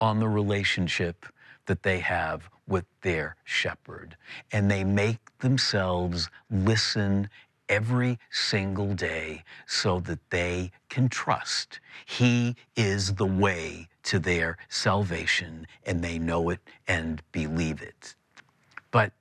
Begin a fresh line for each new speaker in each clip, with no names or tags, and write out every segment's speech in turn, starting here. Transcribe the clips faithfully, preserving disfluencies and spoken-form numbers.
on the relationship that they have with their shepherd. And they make themselves listen every single day so that they can trust he is the way to their salvation, and they know it and believe it. But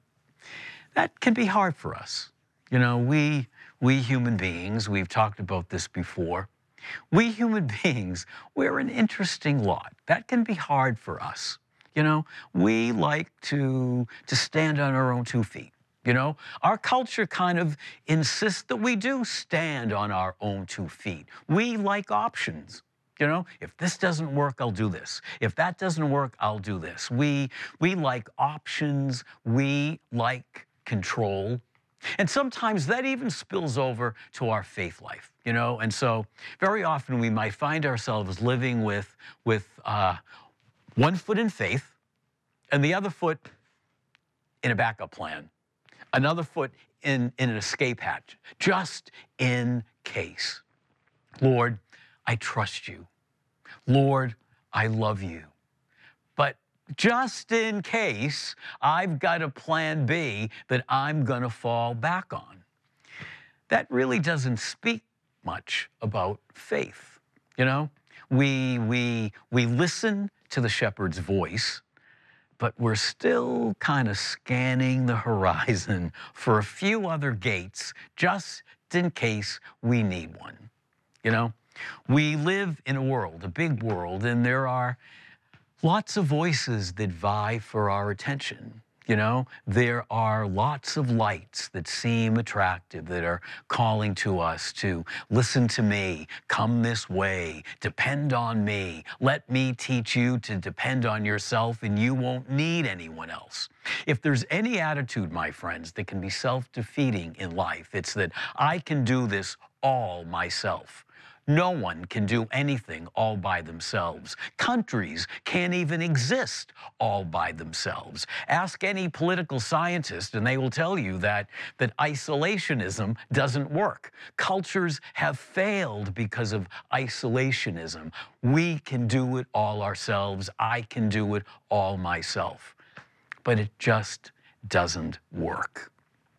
that can be hard for us. You know, we, we human beings, we've talked about this before, we human beings, we're an interesting lot. That can be hard for us. You know, we like to, to stand on our own two feet. You know, our culture kind of insists that we do stand on our own two feet. We like options. You know, if this doesn't work, I'll do this. If that doesn't work, I'll do this. We, we like options. We like control. And sometimes that even spills over to our faith life, you know? And so very often we might find ourselves living with, with uh, one foot in faith and the other foot in a backup plan, another foot in, in an escape hatch, just in case. Lord, I trust you. Lord, I love you. But just in case, I've got a plan B that I'm going to fall back on. That really doesn't speak much about faith. You know, we, we, we listen to the shepherd's voice, but we're still kind of scanning the horizon for a few other gates just in case we need one. You know, we live in a world, a big world, and there are lots of voices that vie for our attention. You know, there are lots of lights that seem attractive that are calling to us to listen to me, come this way, depend on me, let me teach you to depend on yourself and you won't need anyone else. If there's any attitude, my friends, that can be self-defeating in life, it's that I can do this all myself. No one can do anything all by themselves. Countries can't even exist all by themselves. Ask any political scientist and they will tell you that, that isolationism doesn't work. Cultures have failed because of isolationism. We can do it all ourselves. I can do it all myself. But it just doesn't work.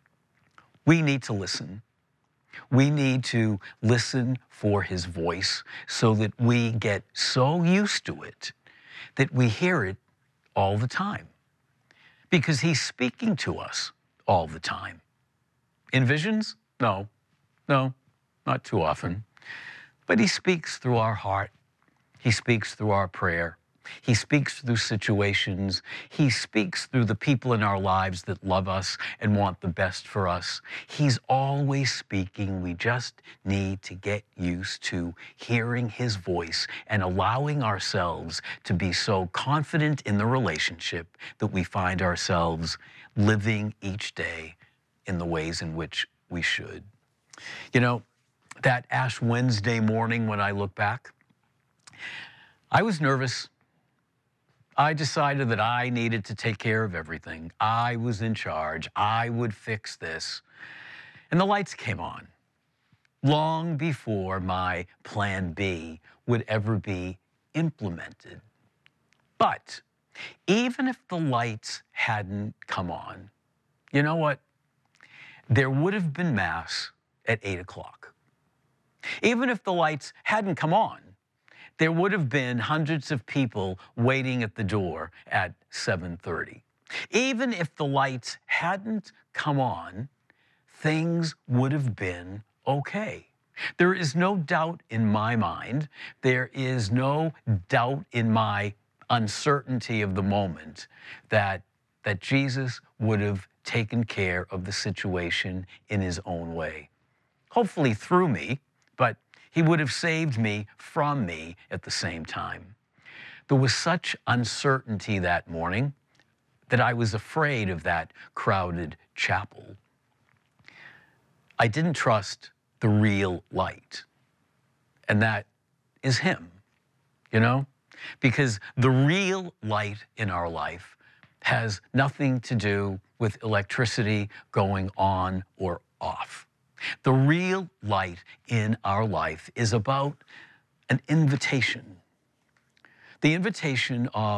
We need to listen. We need to listen for his voice so that we get so used to it that we hear it all the time, because he's speaking to us all the time. In visions? No, no, not too often. But he speaks through our heart. He speaks through our prayer. He speaks through situations. He speaks through the people in our lives that love us and want the best for us. He's always speaking. We just need to get used to hearing his voice and allowing ourselves to be so confident in the relationship that we find ourselves living each day in the ways in which we should. You know, that Ash Wednesday morning when I look back, I was nervous. I decided that I needed to take care of everything. I was in charge. I would fix this. And the lights came on long before my plan B would ever be implemented. But even if the lights hadn't come on, you know what? There would have been Mass at eight o'clock. Even if the lights hadn't come on, there would have been hundreds of people waiting at the door at seven thirty. Even if the lights hadn't come on, things would have been okay. There is no doubt in my mind, there is no doubt in my uncertainty of the moment that, that Jesus would have taken care of the situation in his own way. Hopefully through me, but he would have saved me from me at the same time. There was such uncertainty that morning that I was afraid of that crowded chapel. I didn't trust the real light, and that is him, you know? Because the real light in our life has nothing to do with electricity going on or off. The real light in our life is about an invitation. The invitation of